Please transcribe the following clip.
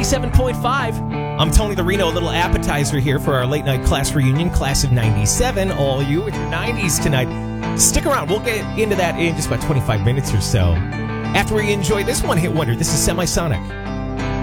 97.5. I'm Tony the Reno, a little appetizer here for our late night class reunion, class of 97. All you with your 90s tonight. Stick around. We'll get into that in just about 25 minutes or so. After we enjoy this one hit wonder, this is Semisonic.